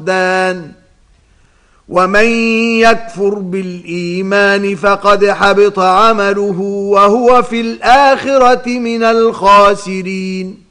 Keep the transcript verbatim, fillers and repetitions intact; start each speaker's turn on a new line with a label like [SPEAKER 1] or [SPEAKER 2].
[SPEAKER 1] وجدان ومن يكفر بالإيمان فقد حبط عمله وهو في الآخرة من الخاسرين